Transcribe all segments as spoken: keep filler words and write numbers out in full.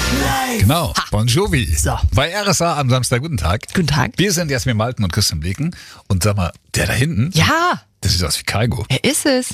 Genau, Bon Jovi. So. Bei R S A am Samstag. Guten Tag. Guten Tag. Wir sind Jasmin Malten und Christian Bleken. Und sag mal, der da hinten, Ja, das sieht aus wie Kaigo. er ist es.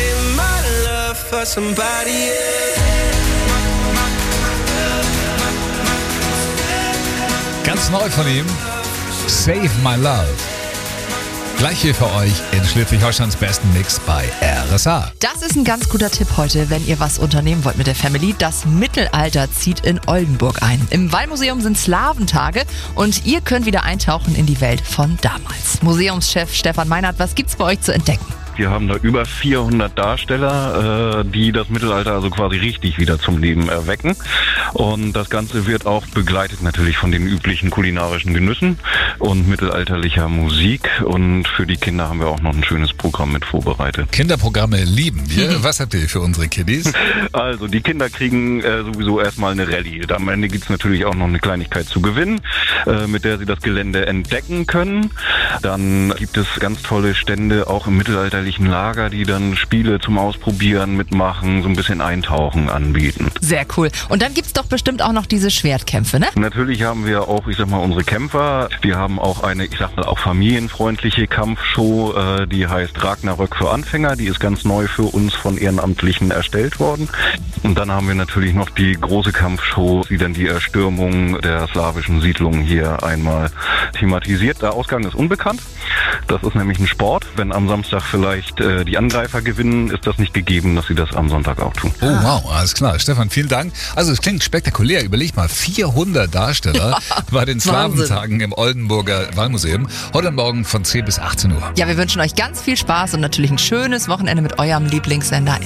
Ganz neu von ihm, Save My Love. Gleich hier für euch in Schleswig-Holsteins besten Mix bei R S A. Das ist ein ganz guter Tipp heute, wenn ihr was unternehmen wollt mit der Family. Das Mittelalter zieht in Oldenburg ein. Im Wallmuseum sind Slawentage und ihr könnt wieder eintauchen in die Welt von damals. Museumschef Stefan Meinert, was gibt's bei euch zu entdecken? Wir haben da über vierhundert Darsteller, äh, die das Mittelalter also quasi richtig wieder zum Leben erwecken. Und das Ganze wird auch begleitet natürlich von den üblichen kulinarischen Genüssen und mittelalterlicher Musik. Und für die Kinder haben wir auch noch ein schönes Programm mit vorbereitet. Kinderprogramme lieben wir. Was habt ihr für unsere Kiddies? Also die Kinder kriegen äh, sowieso erstmal eine Rallye. Am Ende gibt's natürlich auch noch eine Kleinigkeit zu gewinnen, äh, mit der sie das Gelände entdecken können. Dann gibt es ganz tolle Stände auch im mittelalterlichen Lager, die dann Spiele zum Ausprobieren mitmachen, so ein bisschen Eintauchen anbieten. Sehr cool. Und dann gibt's doch bestimmt auch noch diese Schwertkämpfe, ne? Natürlich haben wir auch, ich sag mal, unsere Kämpfer. Wir haben auch eine, ich sag mal, auch familienfreundliche Kampfshow, äh, die heißt Ragnarök für Anfänger. Die ist ganz neu für uns von Ehrenamtlichen erstellt worden. Und dann haben wir natürlich noch die große Kampfshow, die dann die Erstürmung der slawischen Siedlungen hier einmal thematisiert. Der Ausgang ist unbekannt. Das ist nämlich ein Sport. Wenn am Samstag vielleicht äh, die Angreifer gewinnen, ist das nicht gegeben, dass sie das am Sonntag auch tun. Oh wow, alles klar. Stefan, vielen Dank. Also es klingt spektakulär. Überleg mal, vierhundert Darsteller Ja, bei den Wahnsinn. Slawentagen im Oldenburger Wallmuseum. Heute Morgen von zehn bis achtzehn Uhr. Ja, wir wünschen euch ganz viel Spaß und natürlich ein schönes Wochenende mit eurem Lieblingssender